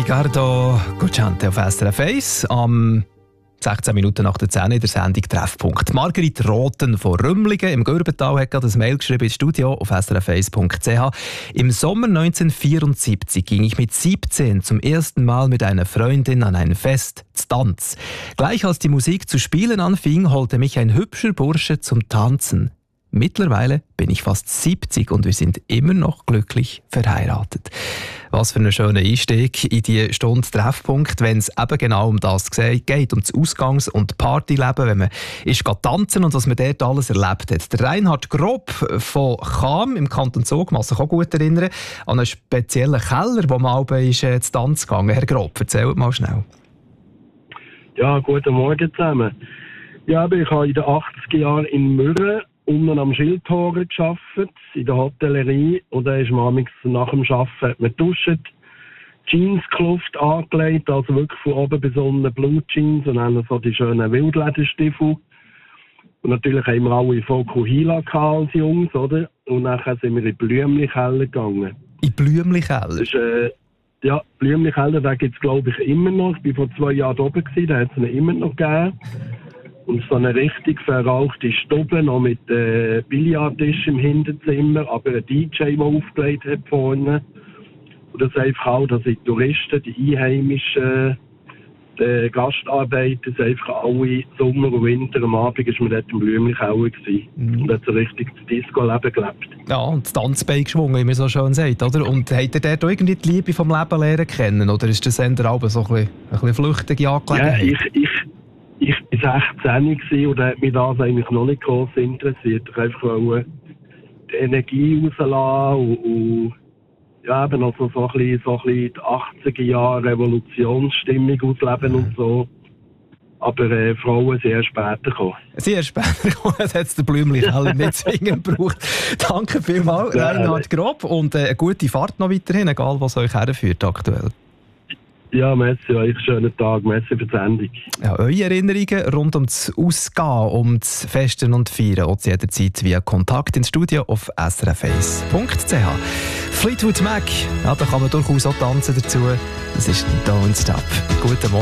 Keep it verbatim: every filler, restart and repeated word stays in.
Riccardo Cocciante auf S R F eins am sechzehn Minuten nach der zehn in der Sendung Treffpunkt. Margrit Roten von Rümlingen im Gürbental hat gerade ein Mail geschrieben ins Studio auf s r f eins punkt c h. Im Sommer neunzehnhundertvierundsiebzig ging ich mit siebzehn zum ersten Mal mit einer Freundin an ein Fest, Tanz. Gleich als die Musik zu spielen anfing, holte mich ein hübscher Bursche zum Tanzen. Mittlerweile bin ich fast siebzig und wir sind immer noch glücklich verheiratet. Was für ein schöner Einstieg in die Stunde Treffpunkt, wenn es eben genau um das geht, um das Ausgangs- und Partyleben, wenn man ist tanzen und was man dort alles erlebt hat. Der Reinhard Grob von Cham im Kanton Zug, kann sich auch gut erinnern, an einen speziellen Keller, wo man auch ist, äh, zu Tanz gegangen. Herr Grob, erzählt mal schnell. Ja, guten Morgen zusammen. Ja, ich habe in den achtziger Jahren in Mürren unten am Schildtoren gearbeitet, in der Hotellerie. Und da ist man nach dem Arbeiten hat man duscht, Jeanskluft angelegt, also wirklich von oben bis unten Blue Jeans und dann so die schönen Wildlederstiefel. Und natürlich haben wir alle Fokuhila als Jungs, oder? Und nachher sind wir in Blümli-Keller gegangen. In Blümli-Keller? Das ist, äh, ja, Blümli-Keller, den gibt es glaube ich immer noch. Ich war vor zwei Jahren oben, da hat es ihn immer noch gegeben. Und so eine richtig verrauchte Stube, noch mit äh, Billardtisch im Hinterzimmer, aber ein D J, der aufgelegt hat vorne. Und das einfach auch, dass die Touristen, die Einheimischen, die Gastarbeiter, einfach alle Sommer und Winter am Abend ist man dort im Blümli-Keller gewesen. Mhm. Und hat so richtig das Disco-Leben gelebt. Ja, und das Tanzbein geschwungen, wie man so schön sagt, oder? Und habt ihr dort auch irgendwie die Liebe vom Leben lernen kennen? Oder ist das eher auch so ein bisschen, ein bisschen flüchtige Angelegenheit? Ja, ich... ich Ich war sechzehn und hat mich das eigentlich noch nicht groß interessiert. Ich wollte einfach die Energie rauslassen und, und ja, eben also so ein bisschen, so ein bisschen die achtziger Jahre Revolutionsstimmung ausleben und so. Aber äh, Frauen sind erst später gekommen. Sie erst später gekommen, das hat es der Blümli-Keller nicht zwingend gebraucht. Danke vielmals, Reinhard Grob, und äh, eine gute Fahrt noch weiterhin, egal was euch herführt aktuell. Ja, merci euch, schönen Tag, merci für die Sendung. Ja, eure Erinnerungen rund um das Ausgehen, um das Festen und Feiern, auch zu jeder Zeit via Kontakt ins Studio auf s r f eins punkt c h. Fleetwood Mac, ja, da kann man durchaus auch tanzen dazu. Das ist Don't Stop. Guten Morgen.